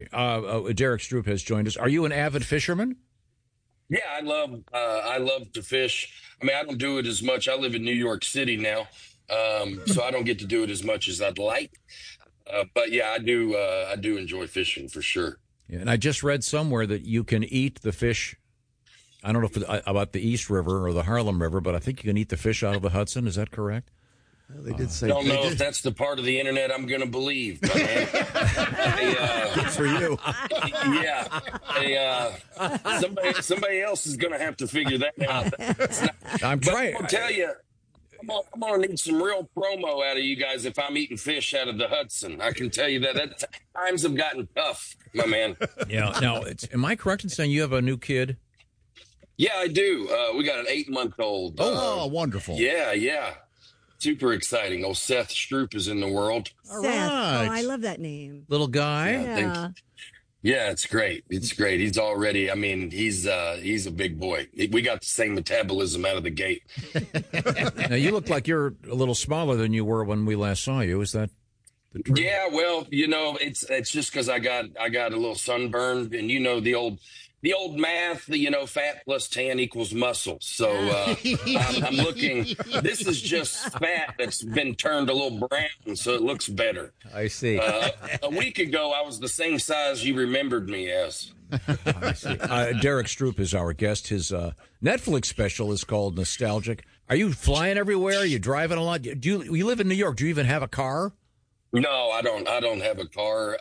Derek Stroop has joined us. Are you an avid fisherman? Yeah, I love to fish. I mean, I don't do it as much. I live in New York City now, so I don't get to do it as much as I'd like. But yeah, I do. I do enjoy fishing for sure. Yeah, and I just read somewhere that you can eat the fish. I don't know about the East River or the Harlem River, but I think you can eat the fish out of the Hudson. Is that correct? They did say. Don't know if that's the part of the internet I'm going to believe. But, man, good for you. Yeah, somebody else is going to have to figure that out. I'm trying. I'll tell you, I'm going to need some real promo out of you guys if I'm eating fish out of the Hudson. I can tell you that times have gotten tough, my man. Yeah. Now, am I correct in saying you have a new kid? Yeah, I do. We got an 8-month-old. Oh, wonderful. Yeah. Super exciting. Old Seth Stroop is in the world. All right. Oh, I love that name. Little guy. Yeah, it's great. It's great. He's already, I mean, he's a big boy. We got the same metabolism out of the gate. Now, you look like you're a little smaller than you were when we last saw you. Is that the truth? Yeah, well, it's just because I got a little sunburn, and the old math, fat plus tan equals muscle. So I'm looking, this is just fat that's been turned a little brown, so it looks better. I see. A week ago, I was the same size you remembered me as. I see. Derek Stroop is our guest. His Netflix special is called Nostalgic. Are you flying everywhere? Are you driving a lot? You live in New York. Do you even have a car? No, I don't. I don't have a car.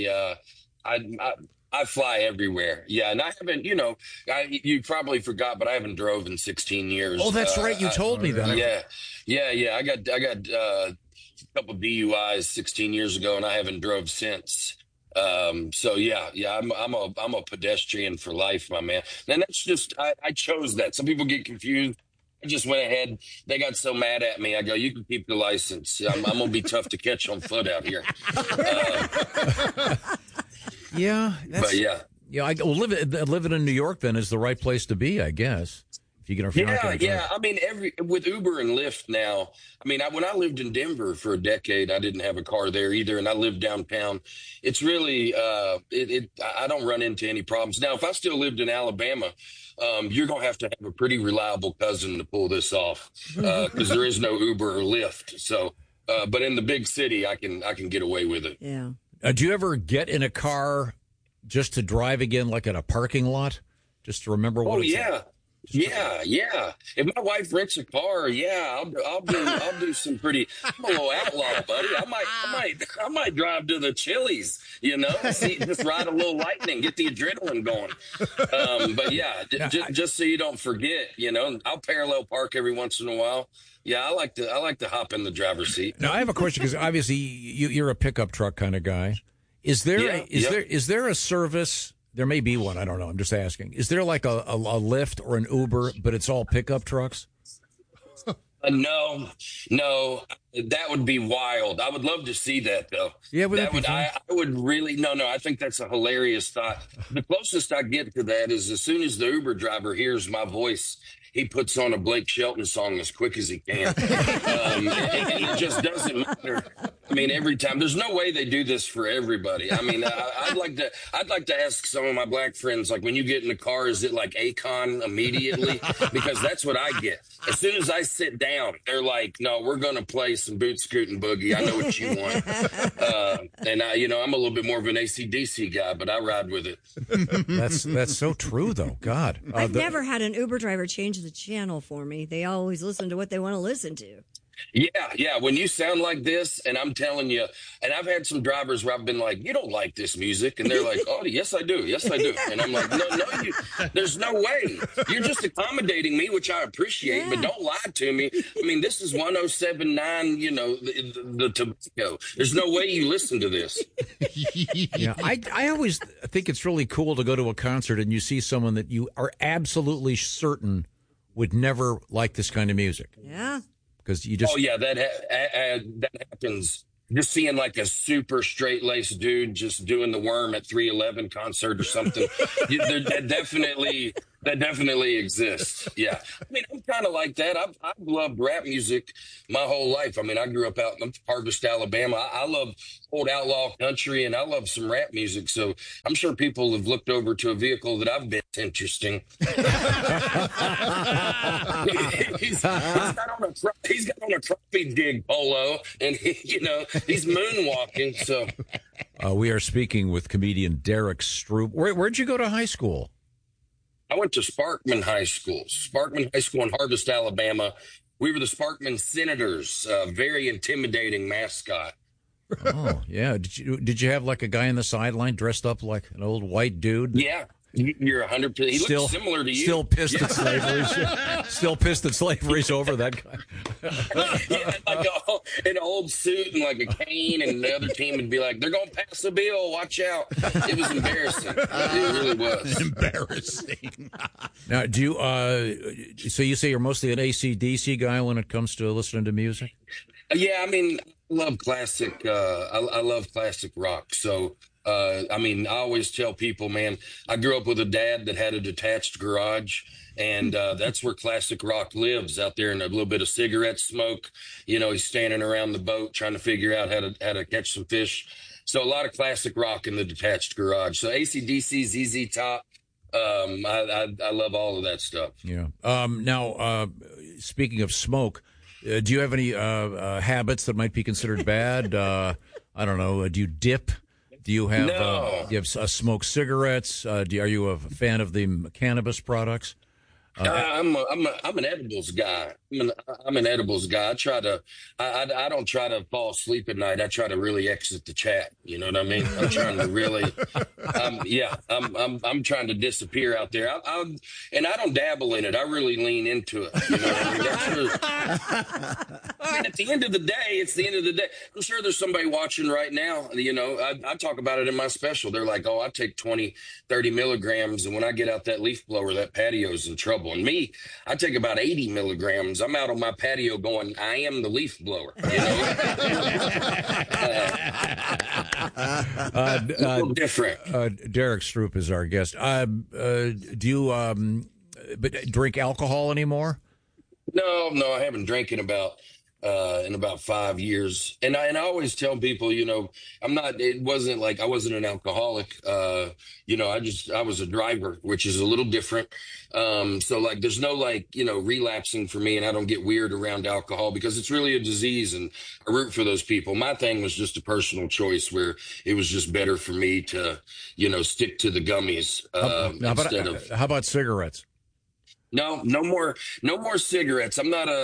I fly everywhere. Yeah, and I haven't, you probably forgot, but I haven't drove in 16 years. Oh, that's right. You told me that. Yeah. I got a couple DUIs 16 years ago, and I haven't drove since. So yeah, I'm a pedestrian for life, my man. And that's just, I chose that. Some people get confused. I just went ahead. They got so mad at me. I go, you can keep the license. I'm going to be tough to catch on foot out here. Yeah, but yeah. Living in New York then is the right place to be, I guess. If you get yeah. I mean, with Uber and Lyft now. I mean, when I lived in Denver for a decade, I didn't have a car there either, and I lived downtown. It's really, I don't run into any problems now. If I still lived in Alabama, you're gonna have a pretty reliable cousin to pull this off because there is no Uber or Lyft. So, but in the big city, I can get away with it. Yeah. Do you ever get in a car just to drive again, like at a parking lot, just to remember what? Oh yeah. If my wife rents a car, I'll do some pretty. I'm a little outlaw, buddy. I might drive to the Chili's, just ride a little lightning, get the adrenaline going. But yeah, just so you don't forget, I'll parallel park every once in a while. Yeah, I like to hop in the driver's seat. Now I have a question because obviously you're a pickup truck kind of guy. Is there a service? There may be one. I don't know. I'm just asking. Is there like a Lyft or an Uber, but it's all pickup trucks? No, that would be wild. I would love to see that though. Yeah, I would really. No. I think that's a hilarious thought. The closest I get to that is as soon as the Uber driver hears my voice, he puts on a Blake Shelton song as quick as he can. And it just doesn't matter. I mean, every time. There's no way they do this for everybody. I mean, I'd like to ask some of my black friends, like, when you get in the car, is it like Akon immediately? Because that's what I get. As soon as I sit down, they're like, no, we're going to play some Boot Scootin' Boogie. I know what you want. And I'm a little bit more of an AC/DC guy, but I ride with it. That's so true, though. God. I've never had an Uber driver change the channel for me. They always listen to what they want to listen to. Yeah. When you sound like this, and I'm telling you, and I've had some drivers where I've been like, you don't like this music. And they're like, oh, yes, I do. Yes, I do. And I'm like, no, there's no way. You're just accommodating me, which I appreciate, but don't lie to me. I mean, this is 107.9, the tobacco. There's no way you listen to this. Yeah, I always think it's really cool to go to a concert and you see someone that you are absolutely certain would never like this kind of music. Yeah. Because you just... Oh, yeah, that happens. Just seeing like a super straight-laced dude just doing the Worm at 311 concert or something. They're That definitely exists. Yeah. I mean, I'm kind of like that. I've loved rap music my whole life. I mean, I grew up out in Harvest, Alabama. I love old outlaw country and I love some rap music. So I'm sure people have looked over to a vehicle that I've been interesting. he's got on a crappie dig polo and he's moonwalking. So we are speaking with comedian Derek Stroop. Where'd you go to high school? I went to Sparkman High School in Harvest, Alabama. We were the Sparkman Senators, very intimidating mascot. Oh, yeah. Did you have like a guy on the sideline dressed up like an old white dude? Yeah. You're 100%. He looks similar to you. Still pissed at slavery. Still pissed that slavery's over, that guy. Yeah, like an old suit and like a cane, and the other team would be like, they're going to pass a bill. Watch out. It was embarrassing. It really was. Embarrassing. Now, do you, so you say you're mostly an AC/DC guy when it comes to listening to music? Yeah, I mean, I love classic. I love classic rock. So, I mean, I always tell people, man, I grew up with a dad that had a detached garage, and that's where classic rock lives, out there in a little bit of cigarette smoke. He's standing around the boat trying to figure out how to catch some fish. So a lot of classic rock in the detached garage. So AC/DC, ZZ Top. I love all of that stuff. Yeah. Now, speaking of smoke, do you have any habits that might be considered bad? I don't know. Do you dip? Do you have No. Do you have smoke cigarettes? Are you a fan of the cannabis products? I'm an edibles guy. I'm an edibles guy. I don't try to fall asleep at night. I try to really exit the chat. You know what I mean? I'm trying to really, I'm trying to disappear out there. And I don't dabble in it. I really lean into it. You know what I mean? I mean, at the end of the day, it's the end of the day. I'm sure there's somebody watching right now. I talk about it in my special. They're like, oh, I take 20, 30 milligrams. And when I get out that leaf blower, that patio's in trouble. And me, I take about 80 milligrams. I'm out on my patio going, I am the leaf blower. A little different. Derek Stroop is our guest. Do you drink alcohol anymore? No, I haven't drank in about 5 years. And I always tell people, it wasn't like I wasn't an alcoholic. I was a driver, which is a little different. So like, there's no relapsing for me, and I don't get weird around alcohol because it's really a disease, and I root for those people. My thing was just a personal choice where it was just better for me to, stick to the gummies, how about cigarettes? No more cigarettes. I'm not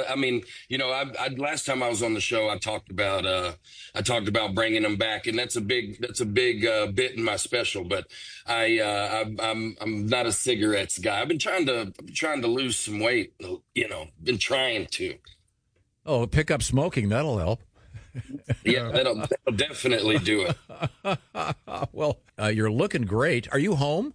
last time I was on the show, I talked about bringing them back, and that's a big bit in my special. But I'm not a cigarettes guy. I've been trying to lose some weight. Been trying to. Oh, pick up smoking. That'll help. Yeah, that'll definitely do it. Well, you're looking great. Are you home?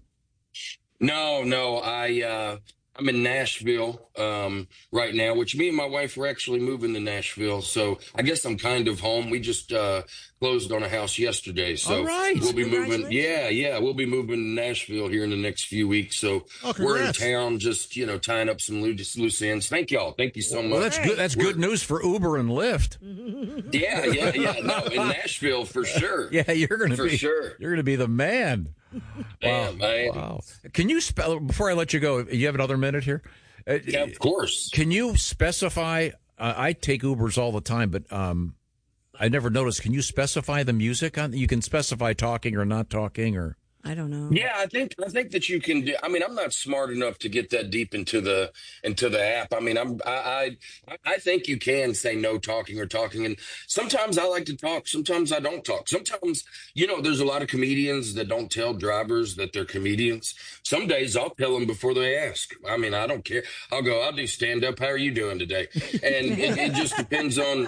No. I'm in Nashville right now, which me and my wife were actually moving to Nashville. So I guess I'm kind of home. We just closed on a house yesterday. So all right. We'll be moving. Yeah. We'll be moving to Nashville here in the next few weeks. So we're in town just, tying up some loose ends. Thank y'all. Thank you so much. Well, that's good. That's good news for Uber and Lyft. Yeah. No, in Nashville for sure. Yeah, you're going to be sure. You're going to be the man. Wow. Man. Wow. Can you spell, before I let you go, you have another minute here? Yeah, of course. Can you specify, I take Ubers all the time, but I never noticed, can you specify the music on, you can specify talking or not talking, or? I don't know. Yeah, I think that you can do. I mean, I'm not smart enough to get that deep into the app. I mean, I think you can say no talking or talking, and sometimes I like to talk. Sometimes I don't talk. Sometimes, there's a lot of comedians that don't tell drivers that they're comedians. Some days I'll tell them before they ask. I mean, I don't care. I'll do stand up. How are you doing today? And it just depends on.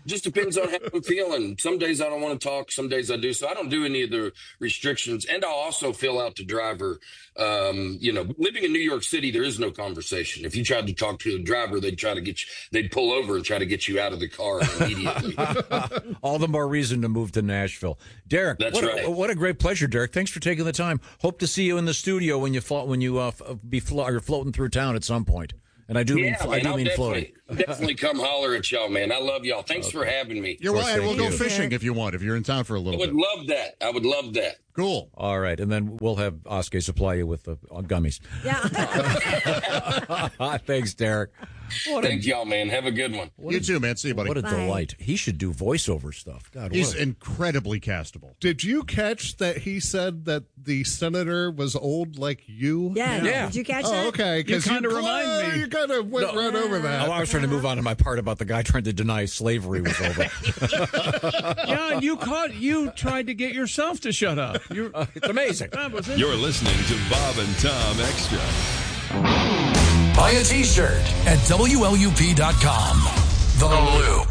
Just depends on how I'm feeling. Some days I don't want to talk. Some days I do. So I don't do any of the restrictions. And I'll also fill out the driver. Living in New York City, there is no conversation. If you tried to talk to a driver, they'd pull over and try to get you out of the car immediately. All the more reason to move to Nashville. Derek, what a great pleasure, Derek. Thanks for taking the time. Hope to see you in the studio when you're floating through town at some point. And I do mean floating. Definitely come holler at y'all, man. I love y'all. Thanks for having me. You're welcome. We'll go fishing if you want, if you're in town for a little bit. I would love that. Cool. All right. And then we'll have Oskar supply you with gummies. Yeah. Thanks, Derek. Thank y'all, man. Have a good one. You too, man. See you, buddy. What a delight. He should do voiceover stuff. God, he's incredibly castable. Did you catch that he said that the senator was old like you? Yeah. Did you catch that? Oh, okay. You kind of remind me. You kind of went right over that. Oh, I was trying to move on to my part about the guy trying to deny slavery was over. Yeah, and you tried to get yourself to shut up. It's amazing. You're listening to Bob and Tom Extra. Buy a t-shirt at WLUP.com. The Loop.